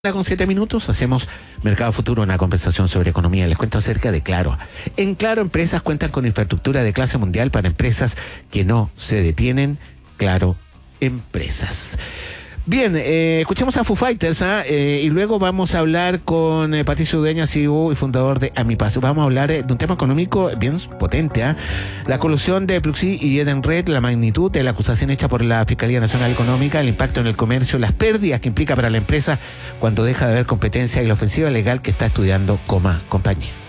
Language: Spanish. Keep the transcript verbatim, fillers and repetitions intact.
Con siete minutos hacemos Mercado Futuro, una conversación sobre economía. Les cuento acerca de Claro. En Claro, empresas cuentan con infraestructura de clase mundial para empresas que no se detienen. Claro, empresas. Bien, eh, escuchemos a Foo Fighters ¿eh? Eh, y luego vamos a hablar con eh, Patricio Udeña, C E O y fundador de Amipaso. Vamos a hablar eh, de un tema económico bien potente, ¿eh? La colusión de Pluxee y Edenred, la magnitud de la acusación hecha por la Fiscalía Nacional Económica, el impacto en el comercio, las pérdidas que implica para la empresa cuando deja de haber competencia y la ofensiva legal que está estudiando Coma Compañía.